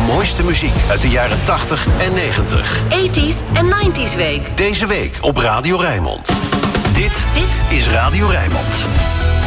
mooiste muziek uit de jaren 80 en 90. 80s en 90s week. Deze week op Radio Rijnmond. Dit is Radio Rijnmond.